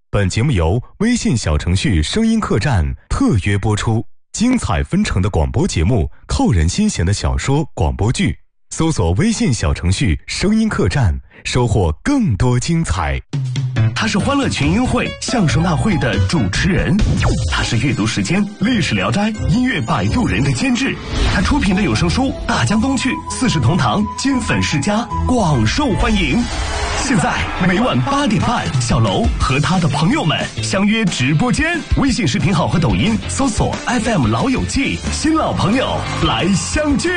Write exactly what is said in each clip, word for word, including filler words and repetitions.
本节目由微信小程序声音客栈特约播出，精彩纷呈的广播节目，扣人心弦的小说广播剧，搜索微信小程序声音客栈，收获更多精彩。 他是欢乐群英会相声大会的主持人，他是阅读时间历史聊斋音乐摆渡人的监制，他出品的有声书《大江东去》四世同堂金粉世家广受欢迎。现在每晚八点半，小楼和他的朋友们相约直播间，微信视频号和抖音搜索 F M 老友记，新老朋友来相聚。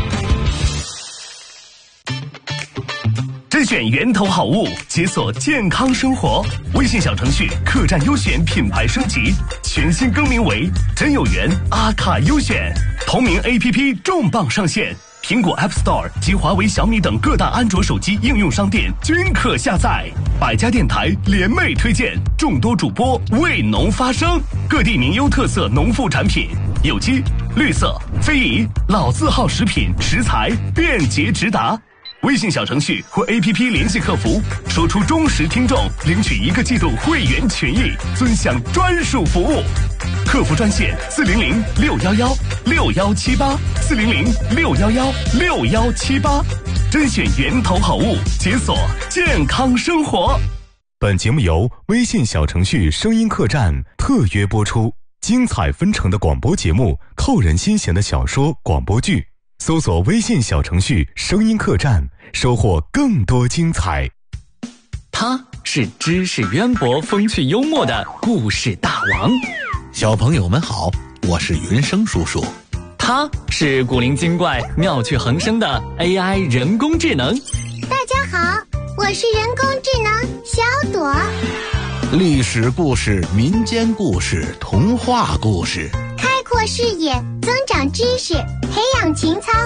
甄选源头好物，解锁健康生活。微信小程序客栈优选品牌升级，全新更名为真有缘阿卡优选。同名 A P P 重磅上线，苹果 App Store 及华为、小米等各大安卓手机应用商店均可下载。百家电台联袂推荐，众多主播为农发声，各地名优特色农副产品，有机、绿色、非遗、老字号食品食材便捷直达。微信小程序或 A P P 联系客服，说出忠实听众，领取一个季度会员权益，尊享专属服务。客服专线四零零六幺幺六幺七八四零零六幺幺六幺七八，甄选源头好物，解锁健康生活。 本节目由微信小程序声音客栈特约播出，精彩纷呈的广播节目，扣人心弦的小说广播剧。搜索微信小程序声音客栈，收获更多精彩。 他是知识渊博、风趣幽默的故事大王。 小朋友们好，我是云生叔叔。 他是古灵精怪、妙趣横生的 A I 人工智能。 大家好，我是人工智能小朵。 历史故事、民间故事、童话故事， 开阔视野，增长知识，培养情操。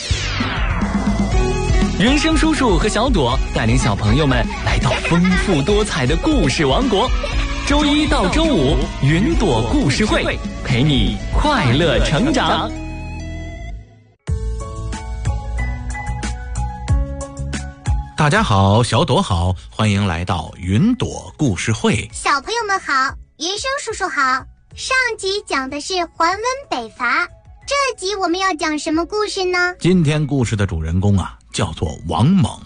云生叔叔和小朵带领小朋友们来到丰富多彩的故事王国。周一到周五，云朵故事会陪你快乐成长。 大家好，小朵好，欢迎来到云朵故事会。 小朋友们好，云生叔叔好。上集讲的是桓温北伐，这集我们要讲什么故事呢？ 今天故事的主人公啊，叫做王猛。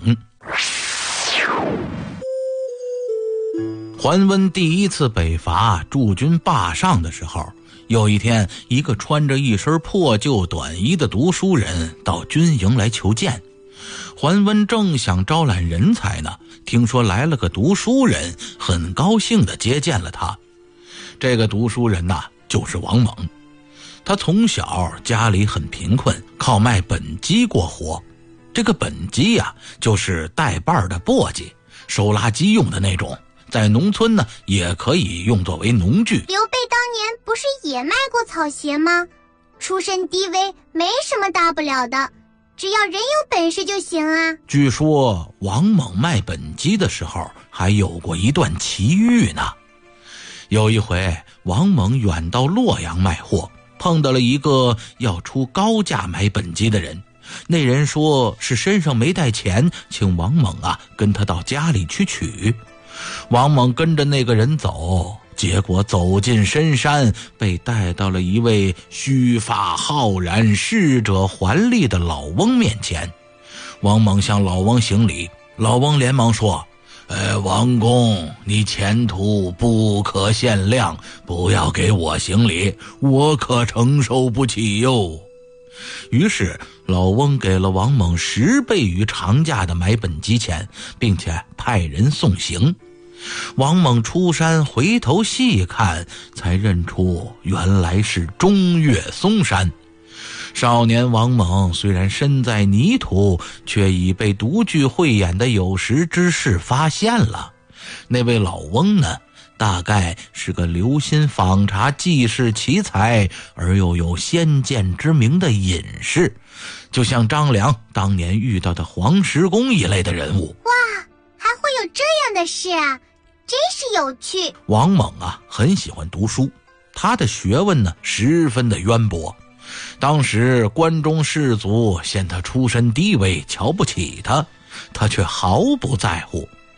桓温第一次北伐驻军霸上的时候，有一天，一个穿着一身破旧短衣的读书人到军营来求见。桓温正想招揽人才呢，听说来了个读书人，很高兴地接见了他。这个读书人呐、啊，就是王猛。他从小家里很贫困，靠卖本鸡过活。这个本鸡呀、啊，就是带瓣的簸箕，收垃圾用的那种，在农村呢也可以用作为农具。 刘备当年不是也卖过草鞋吗？出身低微，没什么大不了的，只要人有本事就行啊。 据说王猛卖本鸡的时候还有过一段奇遇呢。有一回，王猛远到洛阳卖货，碰到了一个要出高价买本鸡的人。那人说是身上没带钱，请王猛啊跟他到家里去取。王猛跟着那个人走，结果走进深山，被带到了一位须发浩然、逝者还立的老翁面前。王猛向老翁行礼，老翁连忙说：呃，王公，你前途不可限量，不要给我行礼，我可承受不起哟。于是老翁给了王猛十倍于常价的买本鸡钱，并且派人送行。王猛出山回头细看，才认出原来是中岳嵩山。少年王猛虽然身在泥土，却已被独具慧眼的有识之士发现了。那位老翁呢，大概是个留心访查济世奇才而又有先见之明的隐士，就像张良当年遇到的黄石公一类的人物。 哇，还会有这样的事啊，真是有趣。 王猛啊，很喜欢读书，他的学问呢十分的渊博。当时关中士族嫌他出身低微，瞧不起他，他却毫不在乎。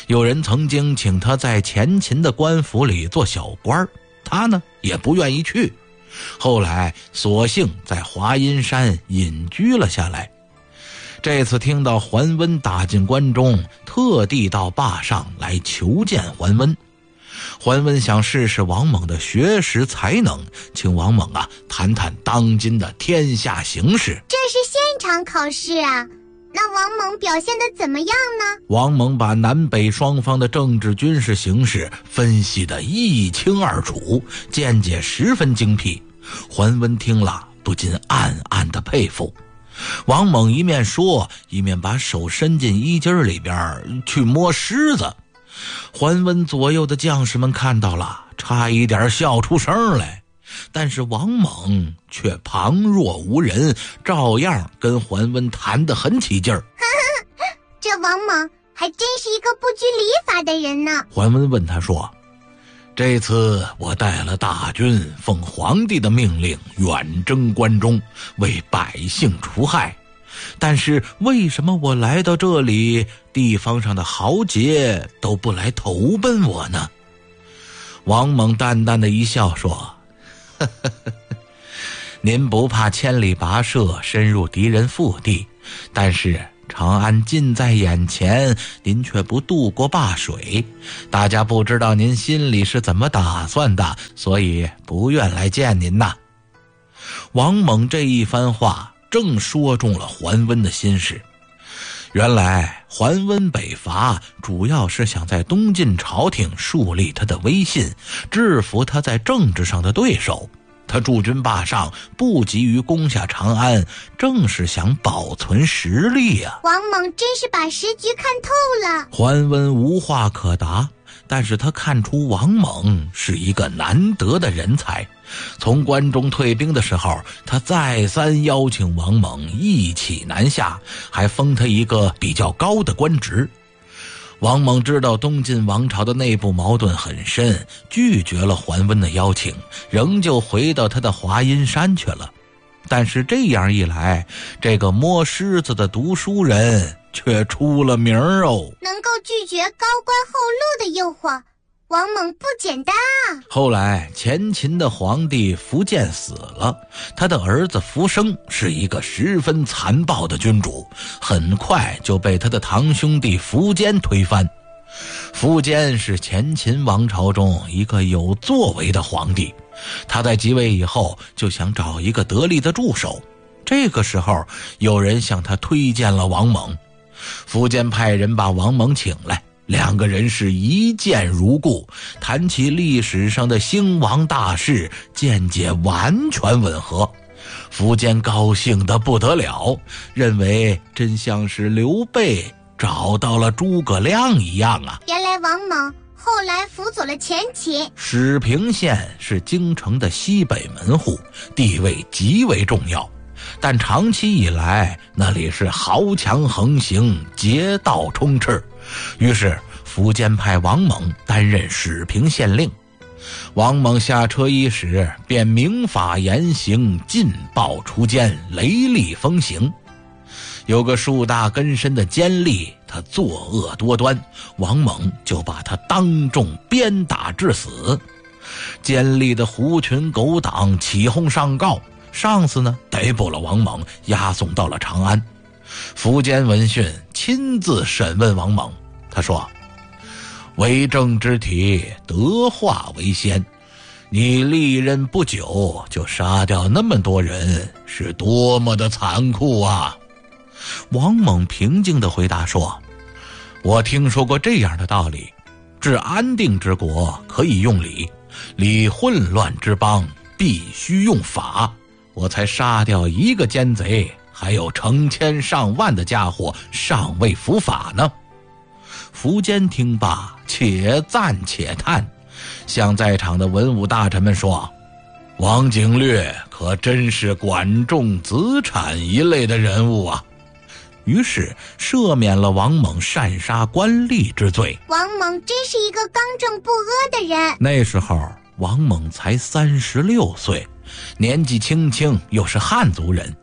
有人曾经请他在前秦的官府里做小官，他呢也不愿意去，后来索性在华阴山隐居了下来。这次听到桓温打进关中，特地到坝上来求见桓温。桓温想试试王猛的学识才能，请王猛啊谈谈当今的天下形势。 这是现场考试啊，那王猛表现得怎么样呢？ 王猛把南北双方的政治军事形势分析得一清二楚，见解十分精辟。桓温听了不禁暗暗的佩服。王猛一面说，一面把手伸进衣襟里边去摸狮子。桓温左右的将士们看到了，差一点笑出声来，但是王猛却旁若无人，照样跟桓温谈得很起劲儿。 这王猛还真是一个不拘礼法的人呢。 桓温问他说，这次我带了大军，奉皇帝的命令远征关中，为百姓除害，但是为什么我来到这里，地方上的豪杰都不来投奔我呢？王猛淡淡的一笑说，呵呵呵，您不怕千里跋涉深入敌人腹地，但是长安近在眼前，您却不渡过灞水，大家不知道您心里是怎么打算的，所以不愿来见您呐。王猛这一番话正说中了桓温的心事。原来桓温北伐主要是想在东晋朝廷树立他的威信，制服他在政治上的对手。他驻军坝上，不急于攻下长安，正是想保存实力啊。 王猛真是把时局看透了。 桓温无话可答，但是他看出王猛是一个难得的人才。从关中退兵的时候，他再三邀请王猛一起南下，还封他一个比较高的官职。王猛知道东晋王朝的内部矛盾很深，拒绝了桓温的邀请，仍旧回到他的华阴山去了。但是这样一来，这个摸狮子的读书人却出了名哦。 能够拒绝高官厚禄的诱惑，王猛不简单啊。 后来前秦的皇帝苻建死了，他的儿子苻生是一个十分残暴的君主，很快就被他的堂兄弟苻坚推翻。苻坚是前秦王朝中一个有作为的皇帝，他在即位以后就想找一个得力的助手。这个时候有人向他推荐了王猛，苻坚派人把王猛请来，两个人是一见如故，谈起历史上的兴亡大事，见解完全吻合。苻坚高兴得不得了，认为真像是刘备找到了诸葛亮一样啊。 原来王猛后来辅佐了前秦。 始平县是京城的西北门户，地位极为重要，但长期以来那里是豪强横行，劫道充斥。于是苻坚派王猛担任始平县令。王猛下车伊始，便明法严刑，劲爆除奸，雷厉风行。有个树大根深的奸吏，他作恶多端，王猛就把他当众鞭打致死。奸吏的狐群狗党起哄上告，上司呢逮捕了王猛，押送到了长安。苻坚闻讯，亲自审问王猛。他说，为政之体，德化为先，你历任不久就杀掉那么多人，是多么的残酷啊。王猛平静地回答说，我听说过这样的道理，治安定之国可以用礼，理混乱之邦必须用法，我才杀掉一个奸贼，还有成千上万的家伙尚未伏法呢。苻坚听罢，且赞且叹，向在场的文武大臣们说，王景略可真是管仲子产一类的人物啊。于是赦免了王猛擅杀官吏之罪。 王猛真是一个刚正不阿的人。 那时候王猛才三十六岁，年纪轻轻，又是汉族人，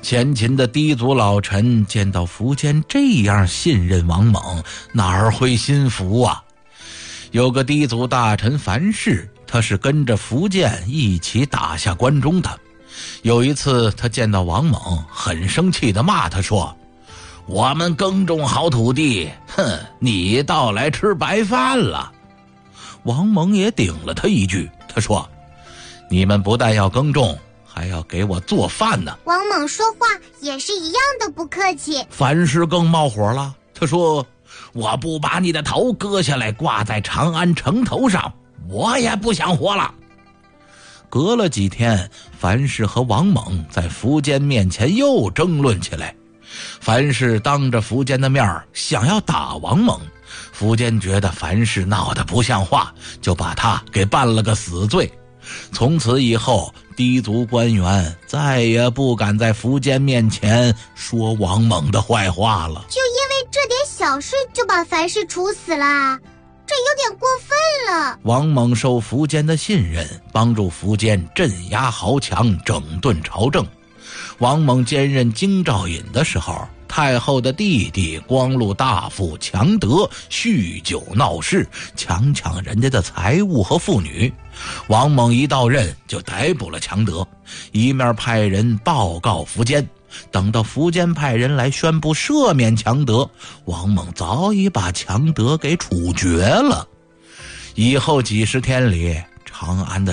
前秦的氐族老臣见到苻坚这样信任王猛，哪儿会心服啊？有个氐族大臣樊氏，他是跟着苻坚一起打下关中的。有一次他见到王猛，很生气地骂他说，我们耕种好土地，哼，你倒来吃白饭了。王猛也顶了他一句，他说，你们不但要耕种，还要给我做饭呢。 王猛说话也是一样的不客气。 樊氏更冒火了，他说，我不把你的头割下来挂在长安城头上，我也不想活了。隔了几天，樊氏和王猛在苻坚面前又争论起来。樊氏当着苻坚的面想要打王猛，苻坚觉得樊氏闹得不像话，就把他给办了个死罪。从此以后，氐族官员再也不敢在苻坚面前说王猛的坏话了。 就因为这点小事就把樊氏处死了，这有点过分了。 王猛受苻坚的信任，帮助苻坚镇压豪强，整顿朝政。王猛兼任京兆尹的时候，太后的弟弟光禄大夫强德酗酒闹事，强抢人家的财物和妇女。王猛一到任就逮捕了强德，一面派人报告苻坚。等到苻坚派人来宣布赦免强德，王猛早已把强德给处决了。以后几十天里，长安的